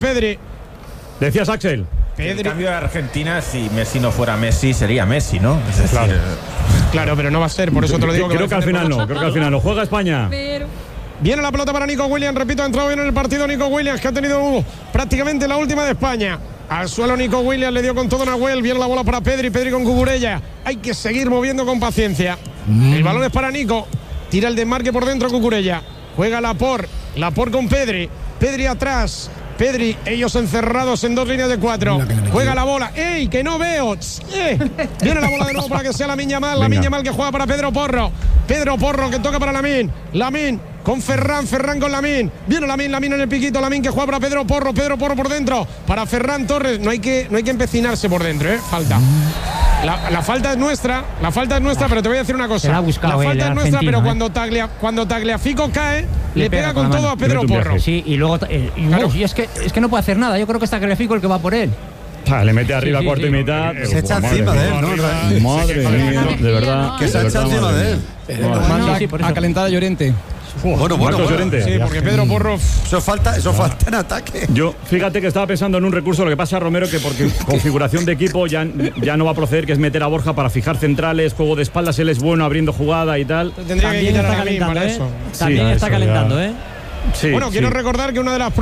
Pedri. Decías, Axel. En cambio de Argentina, si Messi no fuera Messi, sería Messi, ¿no? Es decir, claro, pero no va a ser, por eso te lo digo. Creo que al final no, Juega España. Viene la pelota para Nico Williams, repito, ha entrado bien en el partido Nico Williams, que ha tenido prácticamente la última de España. Al suelo Nico Williams, le dio con todo Nahuel, viene la bola para Pedri con Cucurella. Hay que seguir moviendo con paciencia. El balón es para Nico, tira el desmarque por dentro Cucurella. Juega Laporte con Pedri atrás. Pedri, ellos encerrados en dos líneas de 4. Juega la bola. ¡Ey, que no veo! Viene la bola de nuevo para que sea Lamine Yamal que juega para Pedro Porro. Pedro Porro que toca para Lamine con Ferran con Lamine. Viene Lamine en el piquito. Lamine que juega para Pedro Porro por dentro. Para Ferran Torres. No hay que empecinarse por dentro, falta. La falta es nuestra, pero te voy a decir una cosa. La falta es nuestra, pero cuando Tagliafico cae, le pega con todo a Pedro Porro. Sí, y luego y es que no puede hacer nada. Yo creo que está Tagliafico el que va por él. Le mete arriba cuarto y mitad. Se echa encima de él, ¿no? Madre mía, de verdad. Que se echa encima de él. Manda a calentar a Llorente. Bueno. Sí, porque Pedro Porro. Eso falta en ataque. Yo, fíjate que estaba pensando en un recurso, lo que pasa a Romero, que porque configuración de equipo ya no va a proceder, que es meter a Borja para fijar centrales, juego de espaldas, él es bueno abriendo jugada y tal. También está calentando, eso. También está calentando, Sí, bueno, quiero recordar que una de las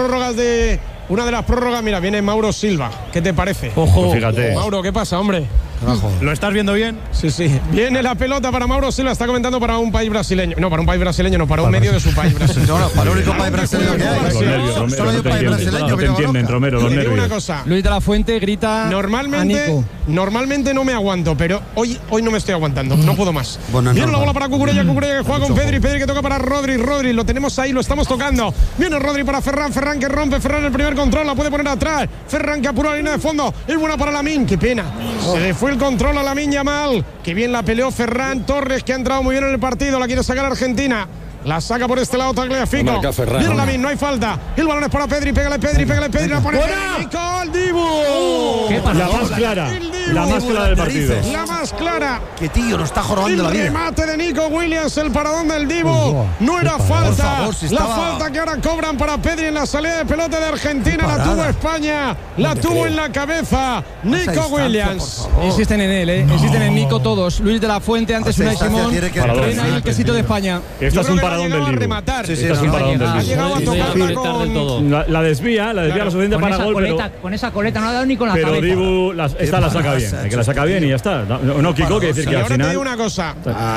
prórrogas, mira, viene Mauro Silva. ¿Qué te parece? Ojo, fíjate. Mauro, ¿qué pasa, hombre? ¿Lo estás viendo bien? Sí. Viene la pelota para Mauro Silva, está comentando para un país brasileño. No, para un país brasileño, no, para un medio de su país brasileño. No, para el único país brasileño que hay. Solo hay un país brasileño. No te entienden, Romero, los nervios. Una cosa. Luis de la Fuente grita Normalmente no me aguanto, pero hoy no me estoy aguantando. No puedo más. Viene la bola para Cucurella que juega con Pedri que toca para Rodri, lo tenemos ahí, lo estamos tocando. Viene Rodri para Ferran que rompe, Ferran el primer control, la puede poner atrás. Ferran que apura la línea de fondo, es buena para Lamine, qué pena. Se le fue el control a Lamine Yamal, que bien la peleó Ferran Torres, que ha entrado muy bien en el partido, la quiere sacar Argentina. La saca por este lado Tagliafico. Viene Lamine, no hay falta. El balón es para Pedri, pégale Pedri, la pone Nicol Dibu. La más clara del partido. La más clara. Que tío, nos está jorobando la vida. El remate de Nico Williams, el paradón del Dibu. No era falta. La falta que ahora cobran para Pedri en la salida de pelota de Argentina. La tuvo España. La tuvo en la cabeza Nico Williams. Insisten en él, insisten en Nico todos. Luis de la Fuente, antes Unai Simón. Ven ahí el quesito de España. Esta es un paradón del Dibu. Esta es un paradón del Dibu. Ha llegado a tocarla con... La desvía lo suficiente para gol. Con esa coleta no ha dado ni con la cabeza. Pero Dibu esta la saca bien. Que la saca bien y ya está. No, Kiko, que decir que al final. Y ahora te digo una cosa.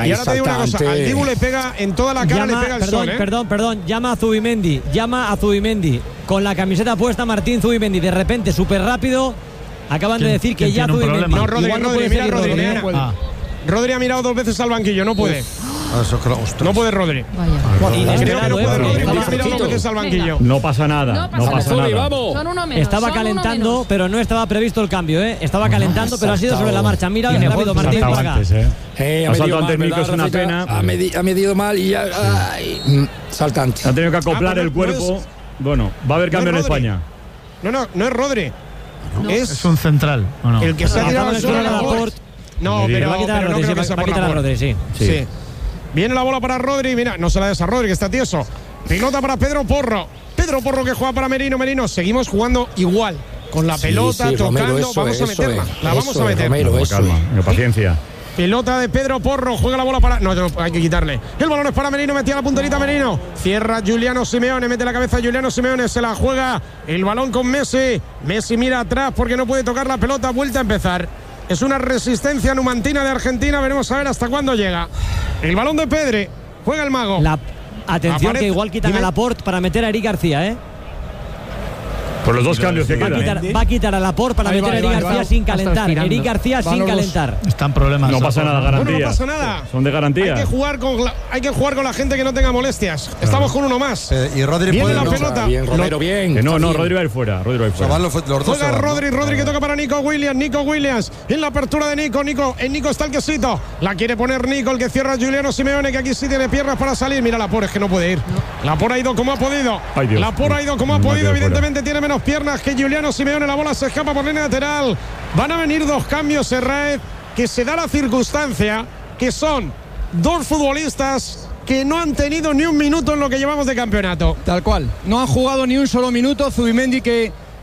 Al Dibu le pega en toda la cara, le pega el sol. Perdón. Llama a Zubimendi. Con la camiseta puesta Martín Zubimendi. De repente, súper rápido. Acaban de decir que ya Zubimendi. No, Rodri ha mirado 2 veces al banquillo, no puede. No puede Rodri. No pasa nada. Estaba calentando, pero no estaba previsto el cambio, Estaba calentando, pero ha sido sobre la marcha. Mira, rápido, Martín, por acá. Ha saltado antes Nico, es una pena. Ha medido mal y ya. Saltante. Ha tenido que acoplar el cuerpo. Bueno, va a haber cambio en España. No es Rodri. Es un central. El que se ha tirado al suelo. No, pero va a quitar a Rodri, sí. Viene la bola para Rodri, mira, no se la des a Rodri, que está tieso. Pelota para Pedro Porro que juega para Merino. Seguimos jugando igual, con la pelota, tocando, vamos a meterla. Vamos a meter. Con calma, paciencia. Pelota de Pedro Porro, juega la bola para... No, hay que quitarle. El balón es para Merino, metía la punterita Merino. Cierra Giuliano Simeone, mete la cabeza Giuliano Simeone, se la juega el balón con Messi. Messi mira atrás porque no puede tocar la pelota, vuelta a empezar. Es una resistencia numantina de Argentina, veremos a ver hasta cuándo llega. El balón de Pedri, juega el mago. Atención, que igual quitan a Laporte para meter a Eric García, Por los dos cambios que quedan. Va a quitar a Laporte para meter a Eric García sin calentar. Eric García sin calentar. Están problemas. No pasa nada, garantía. No pasa nada. Son de garantía. Hay que jugar con la gente que no tenga molestias. Estamos con uno más. Y Rodri viene la pelota. Bien, Romero, bien. No, Rodri va a ir fuera. Juega Rodri que toca para Nico Williams. En la apertura de Nico. En Nico está el quesito. La quiere poner Nico, el que cierra Giuliano Simeone, que aquí sí tiene piernas para salir. Mira, Laporte, es que no puede ir. Laporte ha ido como ha podido. Laporte ha ido como ha podido. Evidentemente tiene menos piernas que Giuliano Simeone. La bola se escapa por línea lateral. Van a venir 2 cambios, Serraez, que se da la circunstancia que son 2 futbolistas que no han tenido ni un minuto en lo que llevamos de campeonato. Tal cual. No han jugado ni un solo minuto. Zubimendi, que